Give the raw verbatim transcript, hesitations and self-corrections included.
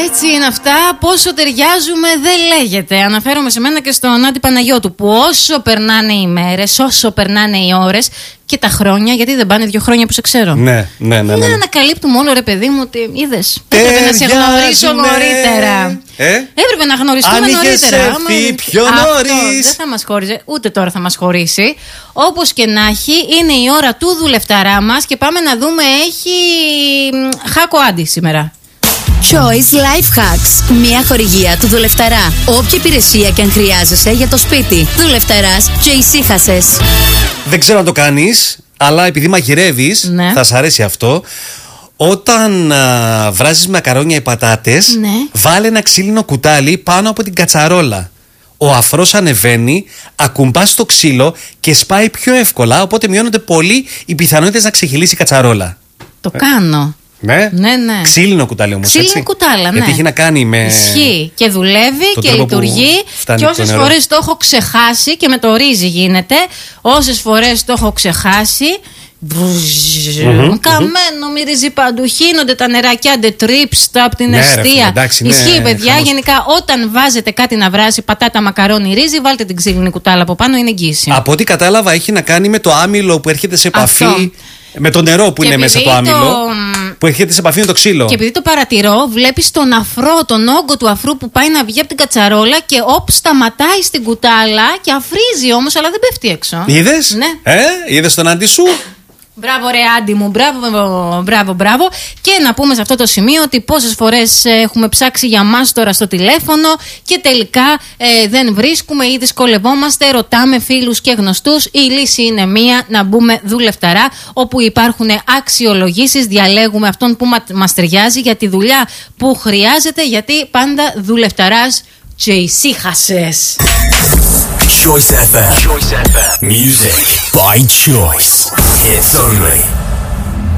Έτσι είναι αυτά. Πόσο ταιριάζουμε δεν λέγεται. Αναφέρομαι σε μένα και στον Άντι Παναγιώτου, που όσο περνάνε οι μέρες, όσο περνάνε οι ώρες και τα χρόνια, γιατί δεν πάνε δύο χρόνια που σε ξέρω. Ναι, ναι, ναι. Δεν ναι. ανακαλύπτουμε όλο, ρε παιδί μου, ότι είδες. Έπρεπε να σε γνωρίσω νωρίτερα. Ε? Έπρεπε να γνωριστούμε Αν νωρίτερα. είχες έρθει πιο νωρίς. Δεν θα μας χώριζε, ούτε τώρα θα μας χωρίσει. Όπως και να έχει, είναι η ώρα του δουλευταρά μας και πάμε να δούμε. Έχει χάκο Άντι σήμερα. Choice Life Hacks. Μια χορηγία του δουλευταρά. Όποια υπηρεσία και αν χρειάζεσαι για το σπίτι. Δουλευταράς και ησύχασες. Δεν ξέρω αν το κάνεις, αλλά επειδή μαγειρεύεις, Ναι. θα σ' αρέσει αυτό. Όταν α, βράζεις μακαρόνια ή πατάτες, Ναι. βάλε ένα ξύλινο κουτάλι πάνω από την κατσαρόλα. Ο αφρός ανεβαίνει, ακουμπάς το ξύλο και σπάει πιο εύκολα, οπότε μειώνονται πολύ οι πιθανότητες να ξεχυλήσει η κατσαρόλα. Το κάνω. Ναι, Ναι, ναι. Ξύλινο κουτάλι όμως. Ξύλινο έτσι. κουτάλα, ναι. Γιατί έχει να κάνει με. Ισχύει και δουλεύει τον και τρόπο που λειτουργεί. φτάνει Και το όσες νερό. φορές το έχω ξεχάσει, και με το ρύζι γίνεται, όσες φορές το έχω ξεχάσει. Καμένο, μυρίζει παντού. Χύνονται τα νεράκια, άντε τρίψτα από την Ναι, ρε αιστεία. φίλε, εντάξει, ναι, Ισχύει, παιδιά. χαμός. Γενικά, όταν βάζετε κάτι να βράσει, πατάτα, μακαρόνι, ρύζι, βάλτε την ξύλινη κουτάλα από πάνω, είναι εγγύηση. Από ό,τι κατάλαβα, έχει να κάνει με το άμυλο που έρχεται σε επαφή. Αυτό. Με το νερό που Και είναι μέσα επειδή το άμυλο. το- Που έρχεται σε επαφή με το ξύλο. Και επειδή το παρατηρώ, βλέπεις τον αφρό, τον όγκο του αφρού που πάει να βγει από την κατσαρόλα και όπ, σταματάει στην κουτάλα και αφρίζει όμως, αλλά δεν πέφτει έξω. Είδες? Ναι. Ε, είδες τον Άντι σου. Μπράβο, ρε Άντι μου, μπράβο, μπράβο, μπράβο. Και να πούμε σε αυτό το σημείο ότι πόσες φορές έχουμε ψάξει για μας τώρα στο τηλέφωνο και τελικά ε, δεν βρίσκουμε ή δυσκολευόμαστε, ρωτάμε φίλους και γνωστούς. Η λύση είναι μία, να μπούμε δουλευταρά, όπου υπάρχουν αξιολογήσεις, διαλέγουμε αυτόν που μα, μας ταιριάζει για τη δουλειά που χρειάζεται, γιατί πάντα δουλευταράς και ησύχασες. Choice εφ εμ. Choice εφ εμ. Music by choice. Hits only.